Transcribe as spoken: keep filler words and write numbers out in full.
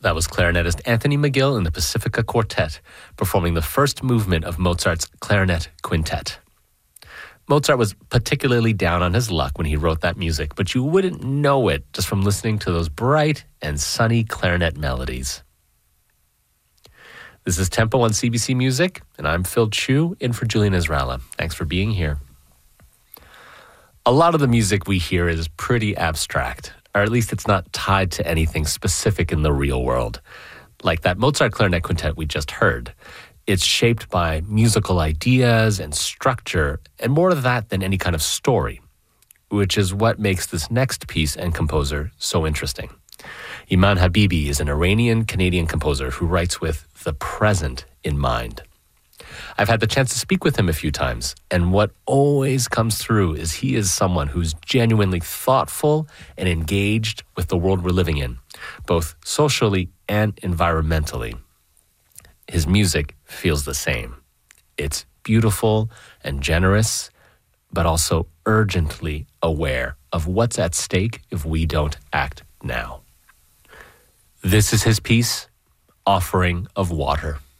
That was clarinetist Anthony McGill in the Pacifica Quartet, performing the first movement of Mozart's Clarinet Quintet. Mozart was particularly down on his luck when he wrote that music, but you wouldn't know it just from listening to those bright and sunny clarinet melodies. This is Tempo on C B C Music, and I'm Phil Chu, in for Julian Israela. Thanks for being here. A lot of the music we hear is pretty abstract, or at least it's not tied to anything specific in the real world. Like that Mozart Clarinet Quintet we just heard. It's shaped by musical ideas and structure, and more of that than any kind of story, which is what makes this next piece and composer so interesting. Iman Habibi is an Iranian-Canadian composer who writes with the present in mind. I've had the chance to speak with him a few times, and what always comes through is he is someone who's genuinely thoughtful and engaged with the world we're living in, both socially and environmentally. His music feels the same. It's beautiful and generous, but also urgently aware of what's at stake if we don't act now. This is his piece, Offering of Water.